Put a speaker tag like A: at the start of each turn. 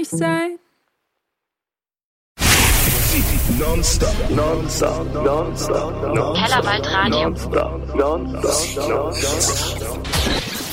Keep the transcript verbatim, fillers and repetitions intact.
A: ehrlich sein.
B: Non-stop, non-stop, non-stop, non-stop,
C: Kellerwald Radio.
B: non-stop, non-stop, non-stop.